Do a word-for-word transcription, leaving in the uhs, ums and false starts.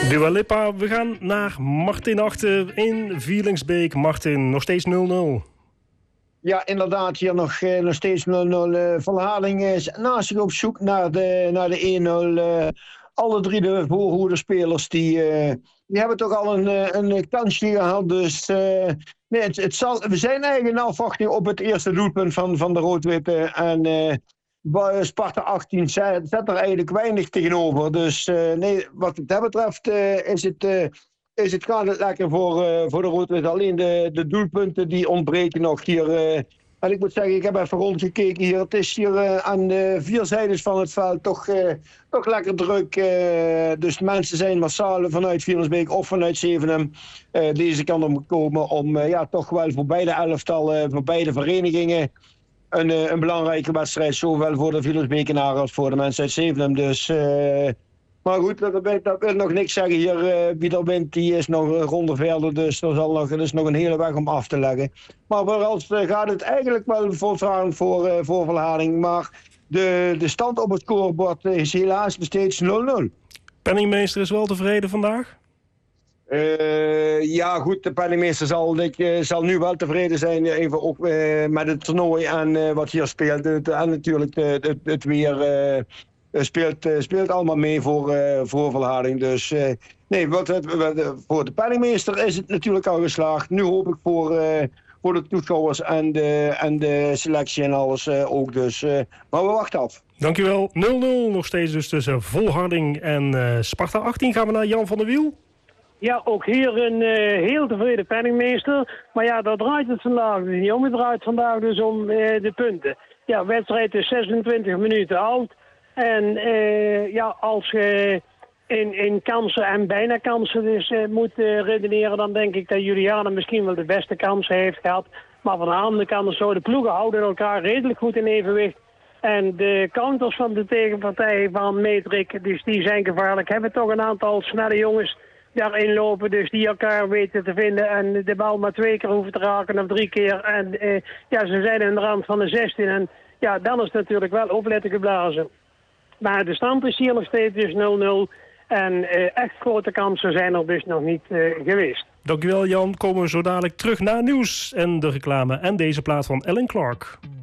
Dua Lipa, we gaan naar Martin Achter in Vierlingsbeek. Martin, nog steeds nul nul. Ja, inderdaad, hier nog, eh, nog steeds nul nul. Uh, Verhaling is naast zich op zoek naar de, naar de één nul. Uh, alle drie de voorhoederspelers die, uh, die hebben toch al een, een kansje gehad. Dus uh, nee, het, het zal, we zijn eigenlijk in afwachting op het eerste doelpunt van, van de Rood-Witte. En uh, Sparta achttien zet, zet er eigenlijk weinig tegenover. Dus uh, nee, wat dat betreft uh, is het... Uh, Is het, gaat het lekker voor, uh, voor de Rood-Wit. Alleen de, de doelpunten die ontbreken nog hier. Uh, en ik moet zeggen, ik heb even rondgekeken hier. Het is hier uh, aan de vier zijdes van het veld toch, uh, toch lekker druk. Uh, dus mensen zijn massaal vanuit Vierlingsbeek of vanuit Zevenum uh, deze kant op komen. Om uh, ja, toch wel voor beide elftallen, voor beide verenigingen een, uh, een belangrijke wedstrijd. Zowel voor de Vierlingsbekenaren als voor de mensen uit Zevenum. Dus... Uh, Maar goed, dat, dat wil nog niks zeggen hier. Uh, wie er wint, die is nog een ronde verder. Dus er, zal nog, er is nog een hele weg om af te leggen. Maar vooralsnog gaat het eigenlijk wel voortgaan voor, uh, voor Verhaling. Maar de, de stand op het scorebord is helaas nog steeds nul nul. Penningmeester is wel tevreden vandaag? Uh, ja goed, de penningmeester zal, ik, uh, zal nu wel tevreden zijn. Even ook uh, met het toernooi en uh, wat hier speelt. En natuurlijk de, de, het weer... Uh, Uh, speelt, uh, speelt allemaal mee voor, uh, voor Verhaling. Dus uh, nee, wat, wat, wat, voor de penningmeester is het natuurlijk al geslaagd. Nu hoop ik voor, uh, voor de toeschouwers en de, en de selectie en alles uh, ook. Dus, uh, maar we wachten af. Dankjewel. nul nul nog steeds dus tussen Volharding en uh, Sparta achttien. Gaan we naar Jan van der Wiel. Ja, ook hier een uh, heel tevreden penningmeester. Maar ja, daar draait het vandaag dus niet om. Het draait vandaag dus om uh, de punten. Ja, wedstrijd is zesentwintig minuten oud. En uh, ja, als je in, in kansen en bijna kansen dus uh, moet uh, redeneren, dan denk ik dat Juliana misschien wel de beste kansen heeft gehad. Maar van de andere kant zo, de ploegen houden elkaar redelijk goed in evenwicht. En de counters van de tegenpartij van Metrik, dus die zijn gevaarlijk. Hebben toch een aantal snelle jongens daarin lopen, dus die elkaar weten te vinden. En de bal maar twee keer hoeven te raken of drie keer. En uh, ja, ze zijn aan de rand van de zestien. En ja, dan is het natuurlijk wel opletten geblazen. Maar de stand is hier nog steeds dus nul nul. En uh, echt grote kansen zijn er dus nog niet uh, geweest. Dankjewel Jan. Komen we zo dadelijk terug naar nieuws en de reclame. En deze plaat van Ellen Clark.